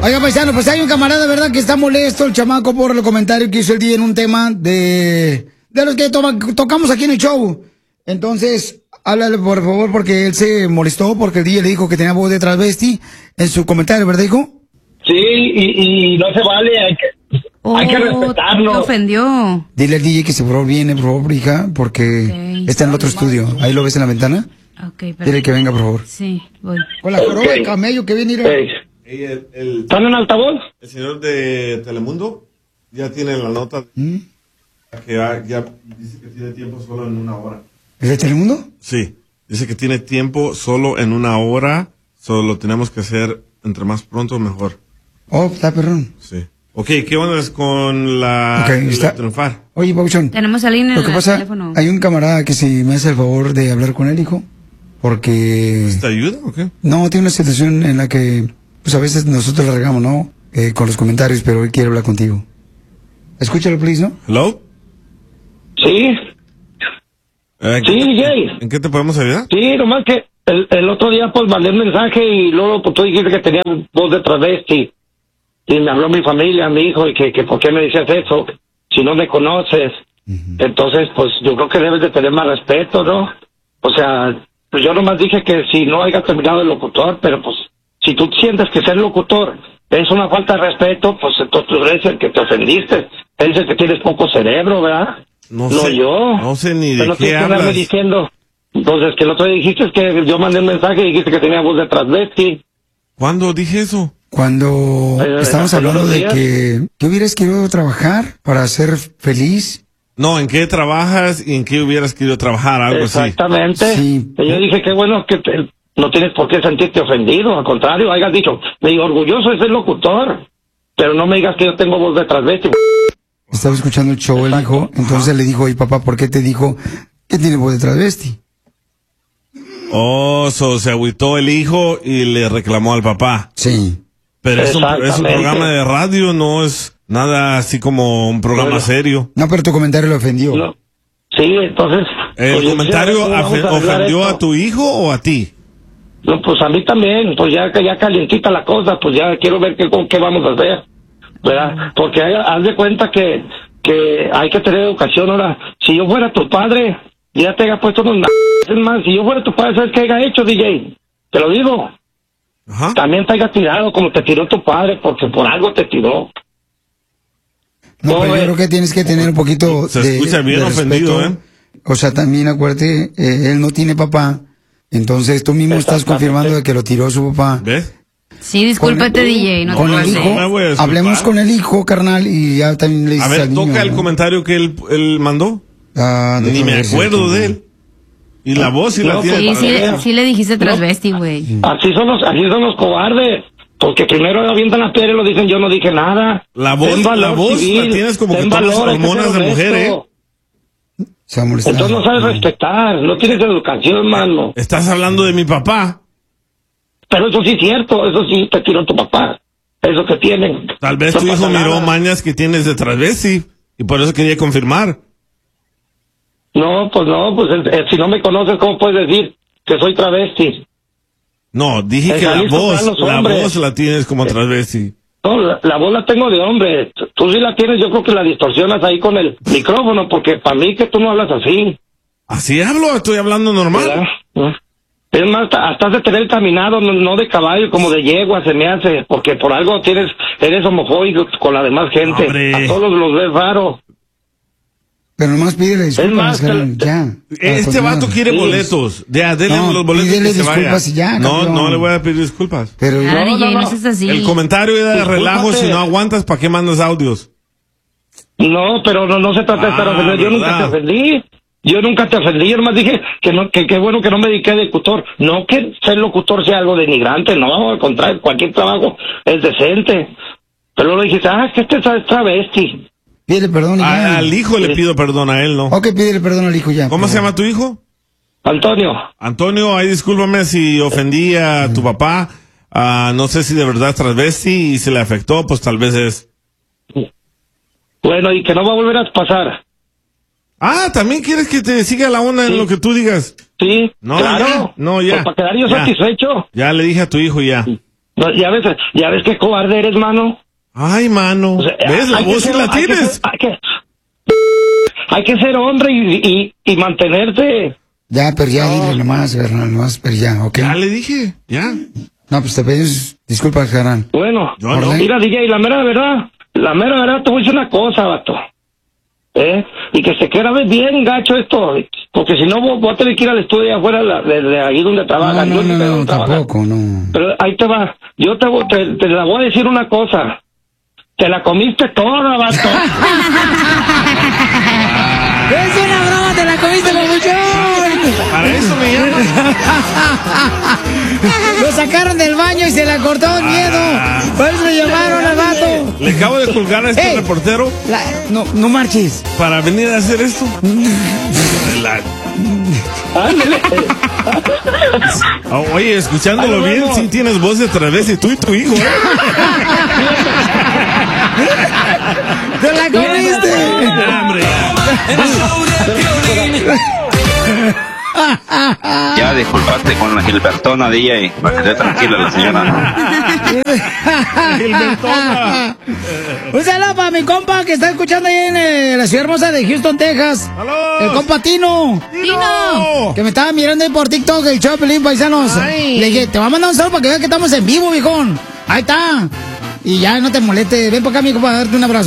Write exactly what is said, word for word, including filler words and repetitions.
Oiga, paisano, pues hay un camarada, ¿verdad?, que está molesto, el chamaco, por el comentario que hizo el día en un tema de, de los que toma, tocamos aquí en el show. Entonces, háblale, por favor, porque él se molestó porque el día le dijo que tenía voz de transvesti en su comentario, ¿verdad, hijo? Sí, y, y no se vale, hay que, oh, hay que respetarlo. Te ofendió. Dile al D J que se por favor viene, por favor, hija, porque okay. está en el otro estudio. Ahí lo ves en la ventana. Okay, dile que venga, por favor. Sí, voy. Con la joroba okay. de camello que viene. Hey. Hey, el, el, ¿Están en altavoz? El señor de Telemundo ya tiene la nota ¿Mm? que ya, ya dice que tiene tiempo solo en una hora. ¿Es de Telemundo? Sí, dice que tiene tiempo solo en una hora, solo lo tenemos que hacer entre más pronto mejor. Oh, está perrón. Sí. Ok, ¿qué onda es con la okay, está... triunfar? Oye, Pauchón. Tenemos a línea en Lo que el pasa, teléfono. Hay un camarada que si me hace el favor de hablar con él, hijo, porque... ¿Te ayuda o qué? No, tiene una situación en la que, pues a veces nosotros la regamos, ¿no? Eh, con los comentarios, pero hoy quiere hablar contigo. Escúchalo, please, ¿no? ¿Hello? Sí. Eh, sí, te, Jay. ¿En qué te podemos ayudar? Sí, nomás que el, el otro día pues mandé un mensaje y luego pues tú dijiste que tenía voz de travesti. Y me habló mi familia, mi hijo, y que, que por qué me decías eso, si no me conoces. Uh-huh. Entonces, pues yo creo que debes de tener más respeto, ¿no? O sea, pues yo nomás dije que si no haya terminado el locutor, pero pues si tú sientes que ser locutor es una falta de respeto, pues entonces tú eres el que te ofendiste. Eres el que tienes poco cerebro, ¿verdad? No, no sé, yo. No sé ni de pero qué hablas. Me diciendo, entonces que el otro día dijiste que yo mandé un mensaje y dijiste que tenía voz de transvesti. ¿Cuándo dije eso? Cuando eh, estamos hablando de que, que hubieras querido trabajar para ser feliz. No, ¿en qué trabajas y en qué hubieras querido trabajar? Algo Exactamente. así. Sí. Yo dije que bueno que te, no tienes por qué sentirte ofendido, al contrario, hayas dicho, me digo, orgulloso de ser locutor, pero no me digas que yo tengo voz de transvesti. Estaba escuchando el show el hijo, entonces le dijo, oye papá, ¿por qué te dijo que tiene voz de transvesti? Oh, so, se agüitó el hijo y le reclamó al papá. Sí. Pero es un, es un programa de radio, no es nada así como un programa bueno, serio. No, pero tu comentario le ofendió. No. Sí, entonces... ¿El pues comentario ofendió a tu hijo o a ti? No, pues a mí también, pues ya, ya calientita la cosa, pues ya quiero ver qué, con qué vamos a hacer, ¿verdad? Porque hay, haz de cuenta que, que hay que tener educación ahora. Si yo fuera tu padre, ya te haya puesto unos es más, si yo fuera tu padre, ¿sabes qué haya hecho, D J? Te lo digo. Ajá. También te haya tirado como te tiró tu padre, porque por algo te tiró. No, pero yo creo que tienes que tener un poquito Se de, escucha bien de ofendido, ¿eh? O sea, también acuérdate, eh, él no tiene papá, entonces tú mismo estás confirmando de que lo tiró su papá. ¿Ves? Sí, discúlpate, con, D J. No con te el hijo, no hablemos con el hijo, carnal, y ya también le dices A ver, al toca niño, el ¿no? comentario que él, él mandó. Ah, Ni me acuerdo de él. Y la voz sí no, la tiene. Sí, sí, sí le dijiste transvesti, güey. No. Así son los, así son los cobardes. Porque primero avientan la piedra y lo dicen, yo no dije nada. La voz, la voz civil, la tienes como que tomas hormonas de mujer, ¿eh? Entonces no sabes respetar, no tienes educación, mano. Estás hablando de mi papá. Pero eso sí es cierto, eso sí te tiró tu papá. Eso que tienen. Tal vez no tu hijo miró nada. mañas que tienes de transvesti y por eso quería confirmar. No, pues no, pues el, el, si no me conoces, ¿cómo puedes decir que soy travesti? No, dije el que la voz, la voz la tienes como transvesti. No, la, la voz la tengo de hombre. Tú sí la tienes, yo creo que la distorsionas ahí con el micrófono, porque para mí que tú no hablas así. Así hablo, estoy hablando normal. ¿verdad? Es más, hasta has de tener caminado, no, no de caballo, como de yegua se me hace, porque por algo tienes, eres homofóbico con la demás gente. ¡Hombre! A todos los ves raro. Pero nomás pídele disculpas, más, carnal, ya. Este vato quiere Sí. boletos. Ya, denle No, los boletos pídele que se vaya. disculpas y ya, no, campeón. no le voy a pedir disculpas. Pero Ah, No, D J, no, no, no. seas así. El comentario era de relajo. Si no aguantas, ¿para qué mandas audios? No, pero no, no se trata de estar Ah, ofendido. Yo nunca te ¿verdad? ofendí. Yo nunca te ofendí. Yo nomás dije que no, que qué bueno que no me dediqué de locutor. No que ser locutor sea algo denigrante, no. Al contrario, cualquier trabajo es decente. Pero luego dijiste, ah, es que este es travesti. pídele perdón y ya. A- al hijo le pido perdón, a él no. Ok, pídele perdón al hijo ya. ¿Cómo por se llama favor. tu hijo? Antonio. Antonio, ahí discúlpame si ofendí a tu papá. Ah, no sé si de verdad es transvesti y si le afectó, pues tal vez es. Bueno, y que no va a volver a pasar. Ah, ¿también quieres que te siga la onda en Sí. lo que tú digas? Sí, No, claro. ya, no, ya. Pues para quedar yo Ya. satisfecho. Ya le dije a tu hijo ya. No, ya ves, ya ves qué cobarde eres, mano. Ay, mano. O sea, ¿Ves? La hay que voz sí ser- la hay que tienes. ser- Hay que, hay que ser hombre y, y, y mantenerse. Ya, pero ya, dile nomás, carnal, nomás, pero ya, ¿ok? Ya le dije, ya. No, pues te pedimos disculpas, carnal. Bueno, Yo no. mira, D J, la mera verdad, la mera verdad, te voy a decir una cosa, vato. ¿Eh? Y que se queda bien gacho esto, porque si no, voy, voy a tener que ir al estudio afuera de, la- de, de ahí donde No, trabajan. no, Yo ni no, sé no, dónde trabajan. tampoco, no. Pero ahí te va, yo te, voy- te, te la voy a decir una cosa. Te la comiste toda, vato. ¡Es una broma, te la comiste, papuchón! Para eso me llamas. Lo sacaron del baño y se la cortó el miedo. Por eso le llamaron al vato. Le acabo de colgar a este Ey. reportero La- no, no marches. para venir a hacer esto. La- Ándale. Oh, oye, escuchándolo Ay, bien, bueno. sí tienes voz de travesti, tú y tu hijo, ¿eh? ¡Te la comiste! Ya, hombre, ya. Ya disculpaste con la Gilbertona, D J, para que esté tranquila la señora. Gilbertona. Un saludo para mi compa que está escuchando ahí en eh, la ciudad hermosa de Houston, Texas. ¡Saludos! El compa Tino. ¡Tino! Que me estaba mirando ahí por TikTok, el show de Pelín, paisanos. Ay. Le dije, te voy a mandar un saludo para que veas que estamos en vivo, viejón. Ahí está. Y ya no te moleste. Ven para acá, mi compa, a darte un abrazo.